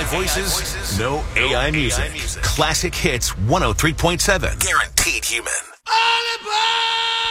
AI voices, no AI music. Classic Hits 103.7. Guaranteed human. All aboard!